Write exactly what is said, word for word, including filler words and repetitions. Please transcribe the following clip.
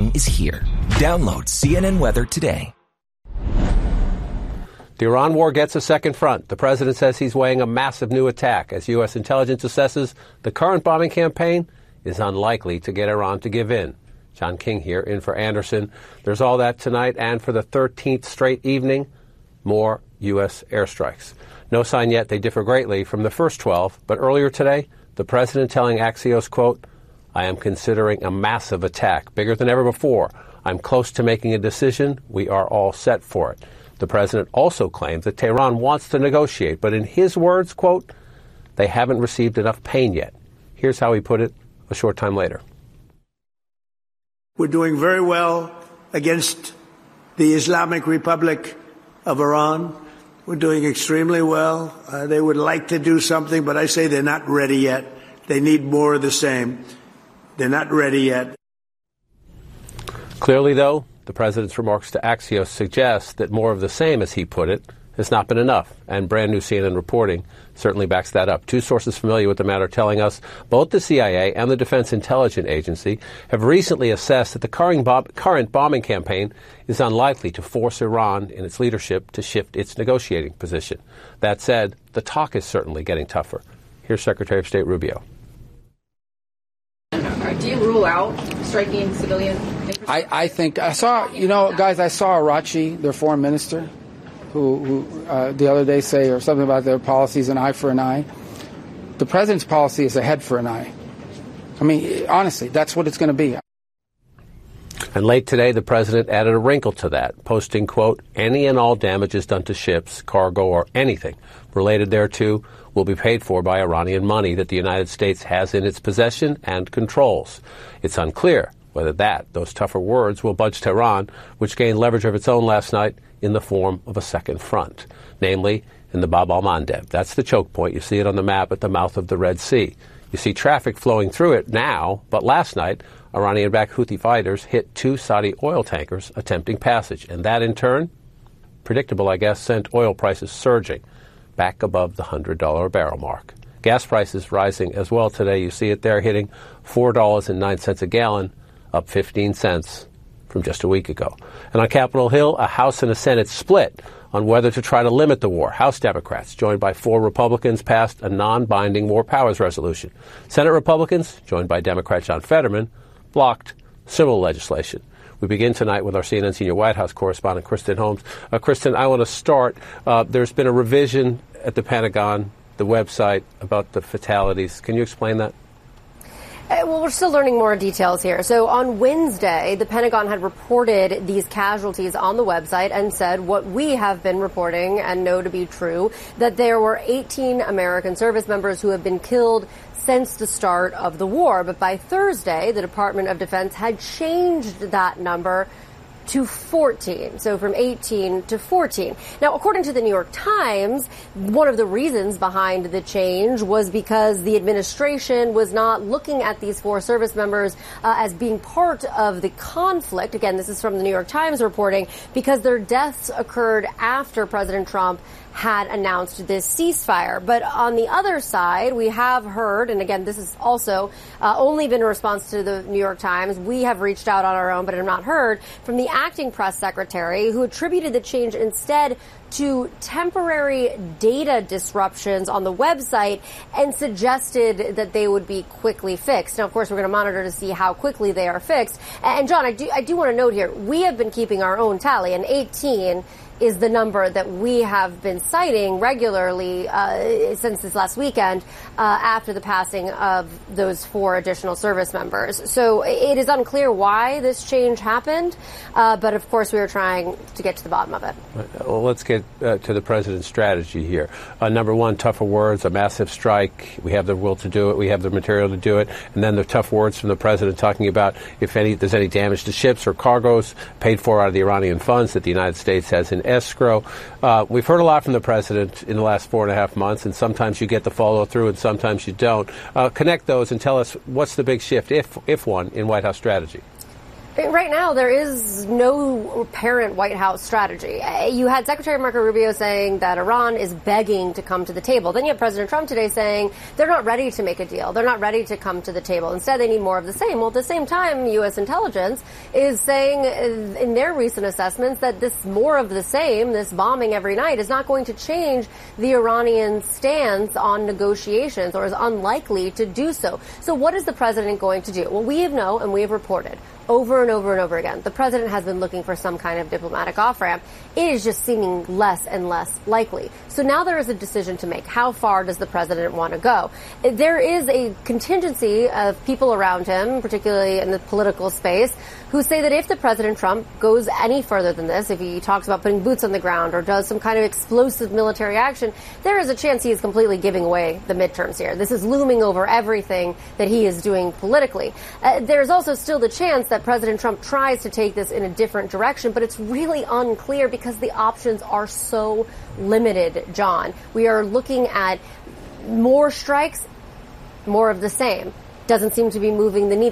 storm is here. Download C N N Weather today. The Iran war gets a second front. The president says he's weighing a massive new attack as U S intelligence assesses the current bombing campaign is unlikely to get Iran to give in. John King here, in for Anderson. There's all that tonight, and for the thirteenth straight evening, more U S airstrikes. No sign yet they differ greatly from the first twelve, but earlier today, the president telling Axios, quote, "I am considering a massive attack, bigger than ever before. I'm close to making a decision. We are all set for it." The president also claims that Tehran wants to negotiate, but in his words, quote, "They haven't received enough pain yet." Here's how he put it a short time later. We're doing very well against the Islamic Republic of Iran. We're doing extremely well. Uh, they would like to do something, but I say they're not ready yet. They need more of the same. They're not ready yet. Clearly, though, the president's remarks to Axios suggest that more of the same, as he put it, has not been enough, and brand new C N N reporting certainly backs that up. Two sources familiar with the matter telling us both the C I A and the Defense Intelligence Agency have recently assessed that the current, bomb- current bombing campaign is unlikely to force Iran and its leadership to shift its negotiating position. That said, the talk is certainly getting tougher. Here's Secretary of State Rubio. Do you rule out striking civilian infrastructure? I, I think I saw, you know, guys, I saw Arachi, their foreign minister, who, who uh, the other day say or something about their policies, an eye for an eye. The president's policy is a head for an eye. I mean, honestly, that's what it's going to be. And late today, the president added a wrinkle to that, posting, quote, "Any and all damages done to ships, cargo, or anything related thereto will be paid for by Iranian money that the United States has in its possession and controls." It's unclear whether that, those tougher words, will budge Tehran, which gained leverage of its own last night in the form of a second front, namely in the Bab al-Mandeb. That's the choke point. You see it on the map at the mouth of the Red Sea. You see traffic flowing through it now, but last night, Iranian-backed Houthi fighters hit two Saudi oil tankers attempting passage, and that in turn, predictable I guess, sent oil prices surging back above the one hundred dollars a barrel mark. Gas prices rising as well today. You see it there hitting four dollars and nine cents a gallon, up fifteen cents from just a week ago. And on Capitol Hill, a House and a Senate split on whether to try to limit the war. House Democrats, joined by four Republicans, passed a non-binding war powers resolution. Senate Republicans, joined by Democrat John Fetterman, blocked similar legislation. We begin tonight with our C N N senior White House correspondent, Kristen Holmes. Uh, Kristen, I want to start. Uh, there's been a revision at the Pentagon, the website, about the fatalities. Can you explain that? Uh, well, we're still learning more details here. So on Wednesday, the Pentagon had reported these casualties on the website and said what we have been reporting and know to be true, that there were eighteen American service members who have been killed since the start of the war. But by Thursday, the Department of Defense had changed that number to fourteen, so from eighteen to fourteen. Now, according to the New York Times, one of the reasons behind the change was because the administration was not looking at these four service members uh, as being part of the conflict. Again, this is from the New York Times reporting, because their deaths occurred after President Trump had announced this ceasefire. But on the other side, we have heard, and again, this has also uh, only been a response to the New York Times. We have reached out on our own, but have not heard from the acting press secretary, who attributed the change instead to temporary data disruptions on the website and suggested that they would be quickly fixed. Now, of course, we're going to monitor to see how quickly they are fixed. And John, I do, I do want to note here, we have been keeping our own tally, and eighteen is the number that we have been citing regularly uh, since this last weekend uh, after the passing of those four additional service members. So it is unclear why this change happened, uh, but of course we are trying to get to the bottom of it. Well, let's get uh, to the president's strategy here. Uh, number one, tougher words, a massive strike. We have the will to do it. We have the material to do it. And then the tough words from the president talking about if any there's any damage to ships or cargoes paid for out of the Iranian funds that the United States has in escrow. Uh, we've heard a lot from the president in the last four and a half months, and sometimes you get the follow through and sometimes you don't. Uh, connect those and tell us what's the big shift, if if one, in White House strategy. Right now, there is no apparent White House strategy. You had Secretary Marco Rubio saying that Iran is begging to come to the table. Then you have President Trump today saying they're not ready to make a deal. They're not ready to come to the table. Instead, they need more of the same. Well, at the same time, U S intelligence is saying in their recent assessments that this more of the same, this bombing every night, is not going to change the Iranian stance on negotiations, or is unlikely to do so. So what is the president going to do? Well, we have know and we have reported over and over and over again, the president has been looking for some kind of diplomatic off-ramp. It is just seeming less and less likely. So now there is a decision to make. How far does the president want to go? There is a contingency of people around him, particularly in the political space, who say that if the President Trump goes any further than this, if he talks about putting boots on the ground or does some kind of explosive military action, there is a chance he is completely giving away the midterms here. This is looming over everything that he is doing politically. Uh, there's also still the chance that President Trump tries to take this in a different direction, but it's really unclear because the options are so limited, John. We are looking at more strikes, more of the same. Doesn't seem to be moving the needle.